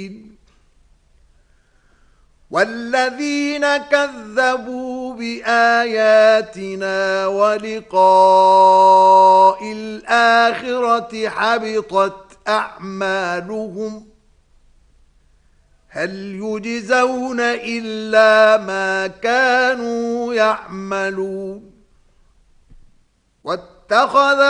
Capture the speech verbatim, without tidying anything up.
والذين كذبوا بآياتنا ولقاء الآخرة حبطت أعمالهم هل يجزون إلا ما كانوا يعملون. واتخذ